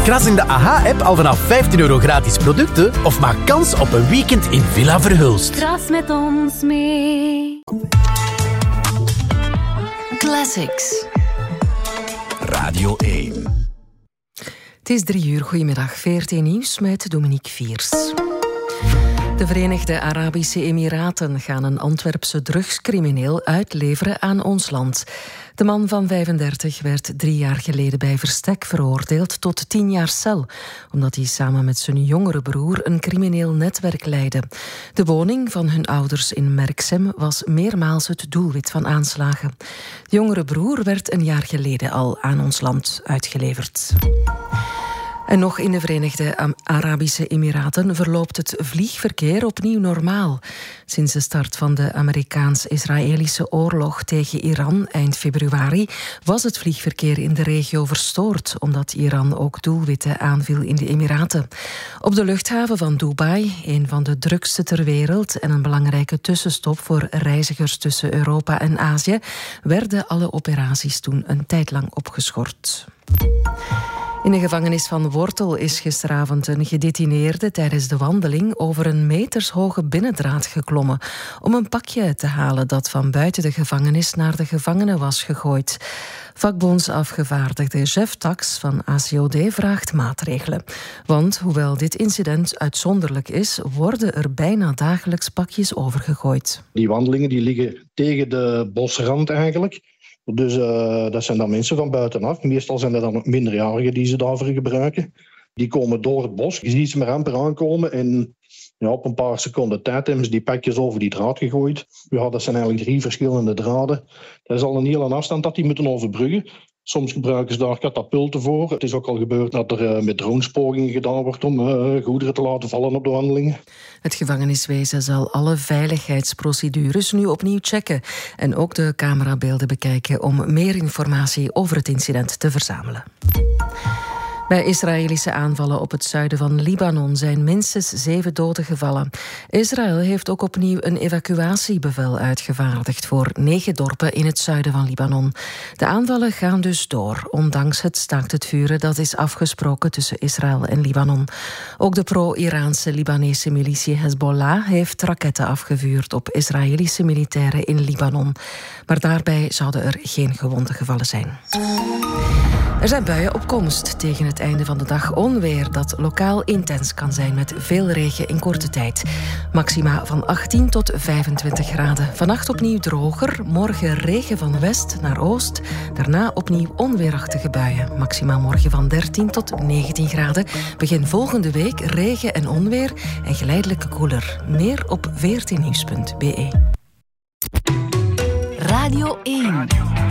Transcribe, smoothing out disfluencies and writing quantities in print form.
Kras in de AHA-app al vanaf €15 gratis producten of maak kans op een weekend in Villa Verhulst. Kras met ons mee. Classics. Radio 1. Het is 3:00. Goedemiddag. VRT Nieuws met Dominique Viers. De Verenigde Arabische Emiraten gaan een Antwerpse drugscrimineel uitleveren aan ons land. De man van 35 werd 3 jaar geleden bij verstek veroordeeld tot 10 jaar cel, omdat hij samen met zijn jongere broer een crimineel netwerk leidde. De woning van hun ouders in Merksem was meermaals het doelwit van aanslagen. De jongere broer werd een jaar geleden al aan ons land uitgeleverd. En nog in de Verenigde Arabische Emiraten verloopt het vliegverkeer opnieuw normaal. Sinds de start van de Amerikaans-Israëlische oorlog tegen Iran eind februari was het vliegverkeer in de regio verstoord, omdat Iran ook doelwitten aanviel in de Emiraten. Op de luchthaven van Dubai, een van de drukste ter wereld en een belangrijke tussenstop voor reizigers tussen Europa en Azië, werden alle operaties toen een tijd lang opgeschort. In de gevangenis van Wortel is gisteravond een gedetineerde tijdens de wandeling over een metershoge binnendraad geklommen om een pakje te halen dat van buiten de gevangenis naar de gevangenen was gegooid. Vakbondsafgevaardigde Jeff Tax van ACOD vraagt maatregelen. Want hoewel dit incident uitzonderlijk is, worden er bijna dagelijks pakjes overgegooid. Die wandelingen die liggen tegen de bosrand eigenlijk. Dus dat zijn dan mensen van buitenaf. Meestal zijn er dan ook minderjarigen die ze daarvoor gebruiken. Die komen door het bos. Je ziet ze maar amper aankomen. En ja, op een paar seconden tijd hebben ze die pakjes over die draad gegooid. Ja, dat zijn eigenlijk 3 verschillende draden. Dat is al een hele afstand dat die moeten overbruggen. Soms gebruiken ze daar katapulten voor. Het is ook al gebeurd dat er met dronespogingen gedaan wordt om goederen te laten vallen op de wandelingen. Het gevangeniswezen zal alle veiligheidsprocedures nu opnieuw checken en ook de camerabeelden bekijken om meer informatie over het incident te verzamelen. Bij Israëlische aanvallen op het zuiden van Libanon zijn minstens 7 doden gevallen. Israël heeft ook opnieuw een evacuatiebevel uitgevaardigd voor 9 dorpen in het zuiden van Libanon. De aanvallen gaan dus door, ondanks het staakt het vuren dat is afgesproken tussen Israël en Libanon. Ook de pro-Iraanse Libanese militie Hezbollah heeft raketten afgevuurd op Israëlische militairen in Libanon. Maar daarbij zouden er geen gewonden gevallen zijn. Er zijn buien op komst. Tegen het einde van de dag onweer dat lokaal intens kan zijn met veel regen in korte tijd. Maxima van 18 tot 25 graden. Vannacht opnieuw droger, morgen regen van west naar oost. Daarna opnieuw onweerachtige buien. Maxima morgen van 13 tot 19 graden. Begin volgende week regen en onweer en geleidelijk koeler. Meer op vrtnieuws.be. Radio 1.